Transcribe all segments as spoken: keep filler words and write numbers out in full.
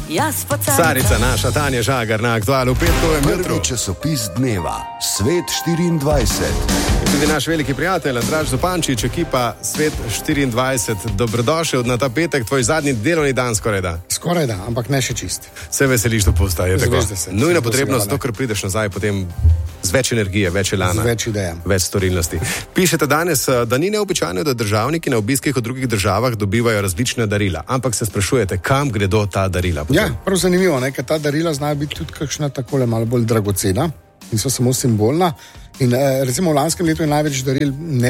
jaz pa carica. Carica naša Tanja Žagar na Aktualu petkovem jutru. Prvi časopis dneva, Svet štiriindvajset. Tudi naš veliki prijatelj Andraž Zupančič, ekipa Svet štiriindvajset. Dobrodošel na ta petek, tvoj zadnji delovni dan skoraj da. Skoraj da, ampak ne še čist. Se veseliš dopusta, je tako? Zvezde se. Nujna potrebnost, to, ker prideš nazaj potem z več energije, več elana. Z več idejam. Več storilnosti. Pišete danes, da ni neobičajno, da državniki na obiskih v drugih državah dobivajo različna darila, ampak se sprašujete, kam gredo ta darila potem? Ja, prav zanimivo, ne, ker ta darila znajo biti tudi kakšna takole malo bolj dragocena in so samo simbolna. In eh, recimo v lanskem letu je največ daril ne,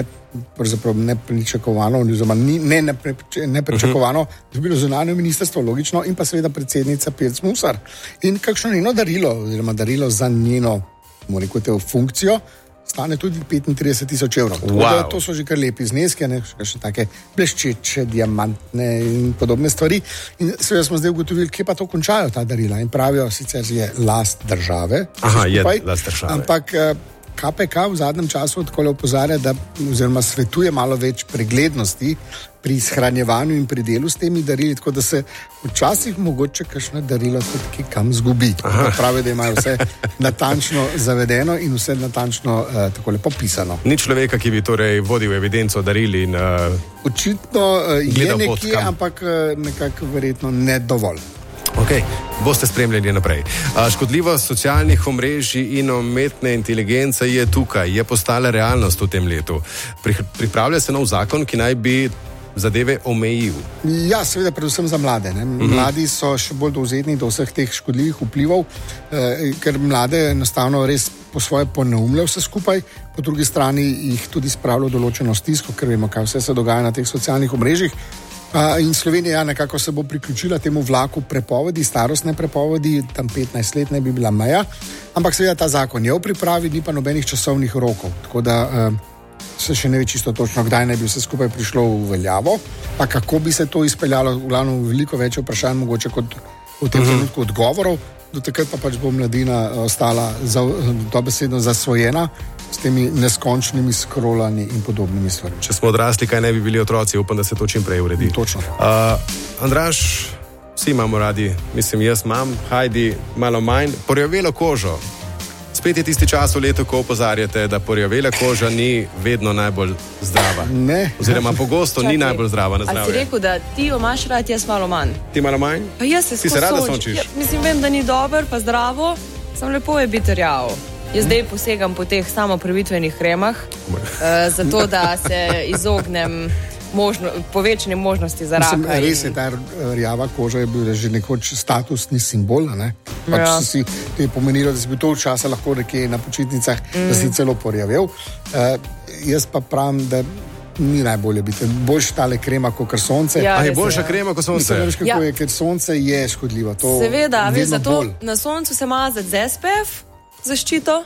nepričakovano, oziroma ni, ne nepričakovano, uh -huh. dobilo zunanje ministrstvo, logično, in pa seveda predsednica Pirc Musar. In kakšno njeno darilo, oziroma darilo za njeno, bomo rekel, te funkcijo, stane tudi petintrideset tisoč evrov. Wow. To so že kar lepi zneski, ne, še take bleščeče, diamantne in podobne stvari. In seveda smo zdaj ugotovili, kje pa to končajo ta darila. In pravijo, sicer je last države. Aha, je last države. Ampak K P K v zadnjem času takole opozarja, da oziroma svetuje malo več preglednosti pri shranjevanju in pri delu s temi darili, tako da se včasih mogoče kakšno darilo tudi kam zgubi. Pravi, da imajo vse natančno zavedeno in vse natančno uh, takole popisano. Ni človeka, ki bi torej vodil evidenco daril in uh, očitno uh, je nekje, pot, ampak uh, nekako verjetno ne dovolj. Ok, boste spremljali naprej. A, škodljivost socialnih omrežij in umetne inteligence je tukaj, je postala realnost v tem letu. Pri, pripravlja se nov zakon, ki naj bi zadeve omejil. Ja, seveda, predvsem za mlade. Ne? Mladi so še bolj dovzetni do vseh teh škodljivih vplivov, eh, ker mlade enostavno res po svoje poneumlja vse skupaj, po drugi strani jih tudi spravlja določeno stisko, ker vemo, kaj vse se dogaja na teh socialnih omrežjih. Uh, in Slovenija nekako se bo priključila temu vlaku prepovedi, starostne prepovedi, tam petnajst let ne bi bila meja, ampak seveda ta zakon je v pripravi, ni pa nobenih časovnih rokov, tako da uh, se še ne ve čisto točno, kdaj ne bi vse skupaj prišlo v veljavo, pa kako bi se to izpeljalo, v glavnem veliko več vprašanj mogoče kot v tem trenutku odgovorov, do takrat pa pač bo mladina ostala za, dobesedno zasvojena s temi neskončnimi scrollanji in podobnimi stvarmi. Če smo odrasli, kaj ne bi bili otroci, upam, da se to čim prej uredi. Točno. Uh, Andraž, vsi imamo radi, mislim, jaz imam, Hajdi malo manj, porjavelo kožo. Spet je tisti čas v letu, ko opozarjate, da porjavela koža ni vedno najbolj zdrava. Ne. Oziroma pogosto ni najbolj zdrava na zdravje. A si rekel, da ti jo imaš rad, jaz malo manj? Ti malo manj? Pa jaz se ti se rada sončiš? Ja, mislim, vem, da ni dober, pa zdravo, sem lepo je biti rjav. Jaz zdaj posegam po teh samoprevitvenih kremah, uh, zato da se izognem možno, povečanju možnosti za raka. Mislim, res je, ta rjava koža je bil že nekoč statusni simbol, ne? Pač ja. si, to je pomenilo, da si bil to včasih lahko nekje na počitnicah, mm. da si celo porjavel. Uh, jaz pa pravim, da ni najbolje biti. Boljša tale krema kot sonce. Ja, A je boljša ja. krema kot sonce? Mislim, veš, kako ja. je, ker sonce je škodljivo. To Seveda, veš, zato bolj. na soncu se mazati z S P F zaščito.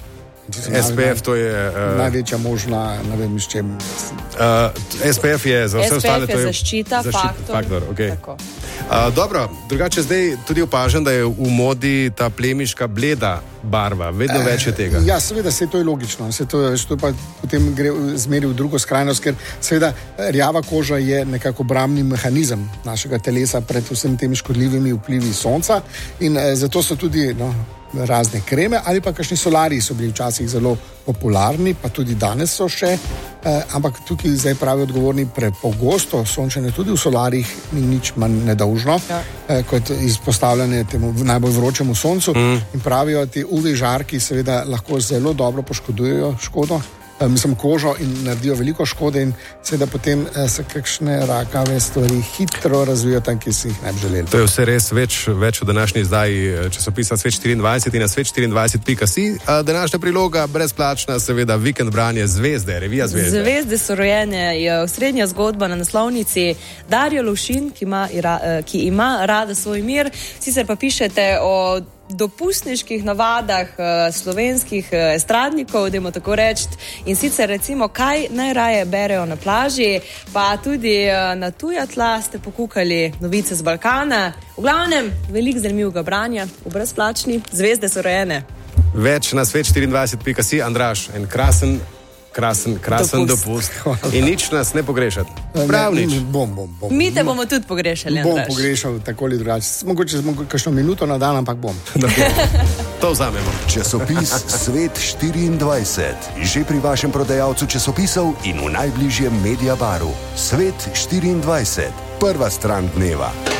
S P F to je... Uh, največja možna, ne vem s čem. Uh, S P F je za vse ostale... S P F je zaščita, zaščita faktor. faktor okay. uh, dobro, drugače zdaj tudi opažam, da je v modi ta plemiška bleda barva. Vedno eh, več je tega. Ja, seveda, se to je logično. Se to, to pa potem gre zmeri v drugo skrajnost, ker seveda rjava koža je nekako obrambni mehanizem našega telesa pred vsemi temi škodljivimi vplivi sonca in eh, zato so tudi... No, razne kreme ali pa kakšni solariji so bili včasih zelo popularni, pa tudi danes so še, eh, ampak tukaj zdaj pravi odgovorni prepogosto sončenje tudi v solarjih ni nič manj nedolžno, ja. eh, kot izpostavljanje temu najbolj vročemu soncu mm. in pravijo, ti U V žarki seveda lahko zelo dobro poškodujejo škodo, eh, mislim kožo in naredijo veliko škode in seveda potem eh, se kakšne rakave stvari hitro razvijajo tam, ki si jih ne bi želeli. To je vse res več, več v današnji izdaji časopisa Svet štiriindvajset in na svet štiriindvajset pika si. Današnja priloga brezplačna, seveda vikend branje Zvezde, revija Zvezde. Zvezde so rojene, je osrednja zgodba na naslovnici Darjo Lovšin, ki ima, ki ima rada svoj mir. Sicer pa pišete o dopustniških navadah uh, slovenskih uh, estradnikov, dajmo tako reči, in sicer recimo, kaj najraje berejo na plaži, pa tudi uh, na tuja tla ste pokukali novice z Balkana. V glavnem, veliko zanimivega branja v brezplačni Zvezde so rojene. Več na svet štiriindvajset pika si. Andraž, en krasen krasen, krasen dopust. dopust. In nič nas ne pogrešati. Prav nič. Bom, bom, bom. Mi te bomo tudi pogrešali. Bom Andraž. pogrešal tako ali drugače. Mogoče smo kakšno minuto na dan, ampak bom. To vzamemo. Časopis Svet štiriindvajset. Že pri vašem prodajalcu časopisov in v najbližjem Mediabaru. Svet štiriindvajset. Prva stran dneva.